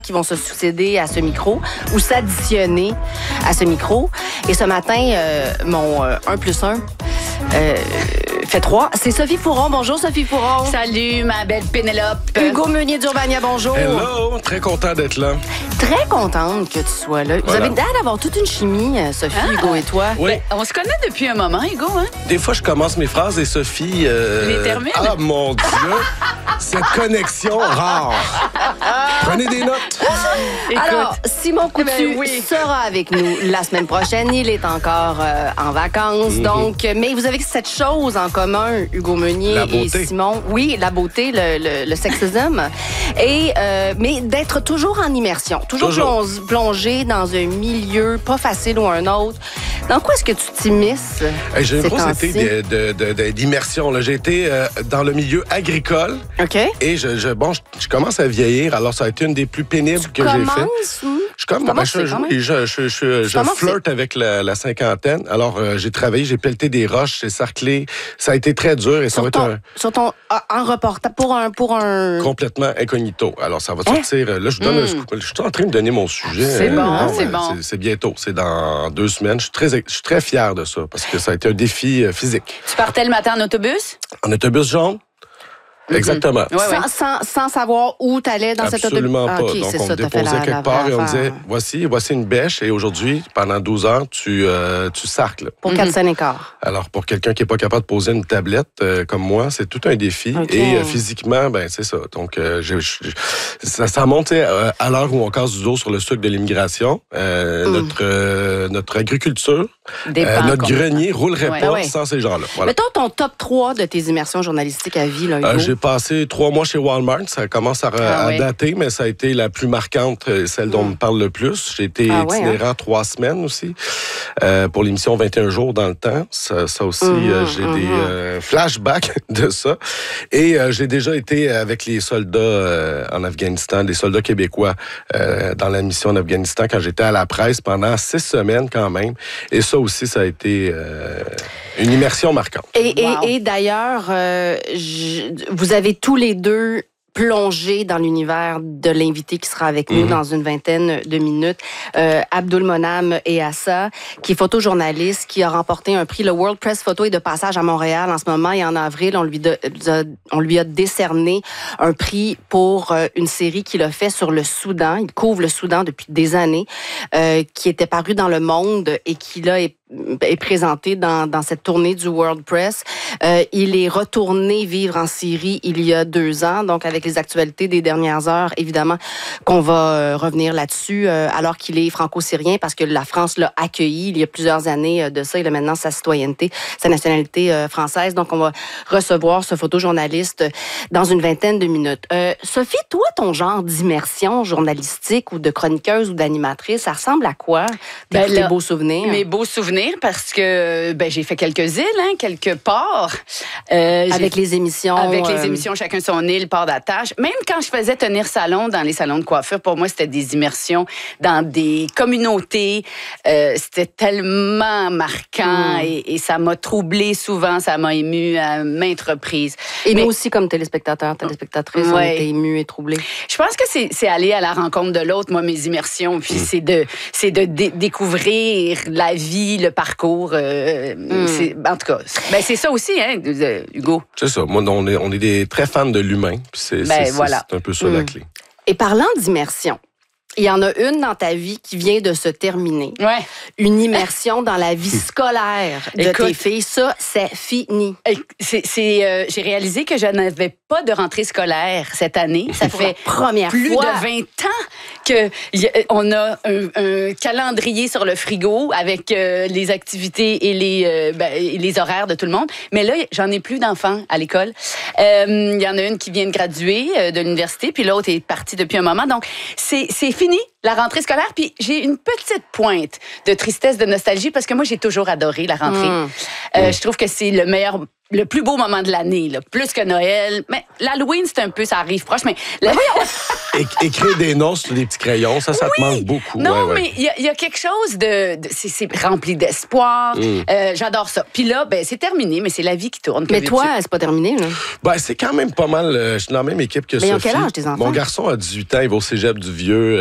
qui vont se succéder à ce micro ou s'additionner à ce micro. Et ce matin, mon 1 + 1 fait 3. C'est Sophie Fouron. Bonjour, Sophie Fouron. Salut, ma belle Pénélope. Hugo Meunier d'Urbania, bonjour. Hello, très content d'être là. Très contente que tu sois là. Vous avez l'air d'avoir toute une chimie, Sophie, Hugo et toi. Oui. Ben, on se connaît depuis un moment, Hugo, hein? Des fois, je commence mes phrases et Sophie... Les termine. Ah, mon Dieu! Cette connexion rare. Prenez des notes. Alors, Simon Coutu sera avec nous la semaine prochaine. Il est encore en vacances, donc. Mais vous avez cette chose en commun, Hugo Meunier et Simon. Oui, la beauté, le sexisme. Et, mais d'être toujours en immersion, toujours. Plongé dans un milieu pas facile ou un autre. Dans quoi est-ce que tu t'immisces? J'ai une grosse été d'immersion. J'ai été dans le milieu agricole. OK. Et je commence à vieillir, alors ça a été une des plus pénibles que j'ai faites. Je flirte avec la cinquantaine. Alors, j'ai travaillé, j'ai pelleté des roches, j'ai sarclé. Ça a été très dur et ça va être un reportage pour un... Complètement incognito. Alors, ça va sortir... Là, je vous donne un scoop. Je suis en train de donner mon sujet. C'est bon, c'est bon. C'est bientôt. C'est dans 2 semaines. Je suis très fier de ça parce que ça a été un défi physique. Tu partais le matin en autobus? En autobus jaune? Exactement. Sans savoir où tu allais dans cet autobus? Absolument pas. Okay, donc, on me déposait quelque part et on disait, voici une bêche et aujourd'hui, pendant 12 heures, tu sarcles. Pour 4 cents et quart. Alors, pour quelqu'un qui n'est pas capable de poser une tablette comme moi, c'est tout un défi. Okay. Et physiquement, c'est ça. Donc, ça monte à l'heure où on casse du dos sur le sucre de l'immigration. Notre agriculture, notre grenier roulerait pas sans ces gens-là. Voilà. Mettons ton top 3 de tes immersions journalistiques à vie, là, Hugo. J'ai passé 3 mois chez Walmart. Ça commence à dater, mais ça a été la plus marquante, celle dont on me parle le plus. J'ai été itinérant 3 semaines aussi pour l'émission 21 jours dans le temps. Ça aussi, j'ai des flashbacks de ça. Et j'ai déjà été avec les soldats en Afghanistan, des soldats québécois dans la mission en Afghanistan quand j'étais à la presse pendant 6 semaines quand même. Et ça aussi, ça a été une immersion marquante. Et d'ailleurs, vous avez tous les deux plongé dans l'univers de l'invité qui sera avec nous dans une vingtaine de minutes. Abdulmonam Eassa, qui est photojournaliste, qui a remporté un prix. Le World Press Photo est de passage à Montréal en ce moment et en avril, on lui a décerné un prix pour une série qu'il a fait sur le Soudan. Il couvre le Soudan depuis des années, qui était paru dans Le Monde et qui là est présenté dans cette tournée du World Press. Il est retourné vivre en Syrie il y a 2 ans, donc avec les actualités des dernières heures, évidemment qu'on va revenir là-dessus, alors qu'il est franco-syrien, parce que la France l'a accueilli il y a plusieurs années de ça. Il a maintenant sa citoyenneté, sa nationalité française. Donc, on va recevoir ce photojournaliste dans une vingtaine de minutes. Sophie, toi, ton genre d'immersion journalistique ou de chroniqueuse ou d'animatrice, ça ressemble à quoi? Tes beaux souvenirs? Mes beaux souvenirs, parce que j'ai fait quelques îles, quelques ports. Avec les émissions. Avec les émissions, chacun son île, port d'attache. Même quand je faisais tenir salon dans les salons de coiffure, pour moi, c'était des immersions dans des communautés. C'était tellement marquant et ça m'a troublée souvent, ça m'a émue à maintes reprises. Et nous aussi, comme téléspectateurs, téléspectatrices, on était émus et troublés. Je pense que c'est aller à la rencontre de l'autre, moi, mes immersions. Puis c'est de découvrir la vie, le parcours. En tout cas, c'est ça aussi, Hugo. C'est ça. Moi, on est des très fans de l'humain. C'est un peu ça la clé. Et parlant d'immersion, il y en a une dans ta vie qui vient de se terminer. Ouais. Une immersion dans la vie scolaire de tes filles. Ça, c'est fini. J'ai réalisé que je n'avais pas de rentrée scolaire cette année. Ça fait plus de 20 ans qu'on a un calendrier sur le frigo avec les activités et les horaires de tout le monde. Mais là, j'en ai plus d'enfants à l'école. Il y en a une qui vient de graduer de l'université, puis l'autre est partie depuis un moment. Donc, c'est fini, la rentrée scolaire. Puis j'ai une petite pointe de tristesse, de nostalgie, parce que moi, j'ai toujours adoré la rentrée. Je trouve que c'est le meilleur le plus beau moment de l'année, là, plus que Noël. Mais l'Halloween, c'est un peu, ça arrive proche, mais... Écrire des noms sur des petits crayons, ça te manque beaucoup. Non, mais il y a quelque chose c'est rempli d'espoir. J'adore ça. Puis là, c'est terminé, mais c'est la vie qui tourne. Mais toi, c'est pas terminé, là? C'est quand même pas mal. Je suis dans la même équipe que Sophie. Mais ils ont quel âge, tes enfants? Mon garçon a 18 ans, il va au cégep du Vieux.